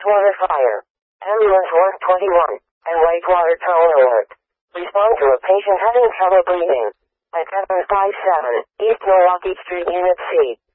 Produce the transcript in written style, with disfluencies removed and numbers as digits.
wastewater fire. Ambulance 121 and wastewater tower alert. Respond to a patient having trouble breathing at 757 East Milwaukee Street, Unit C.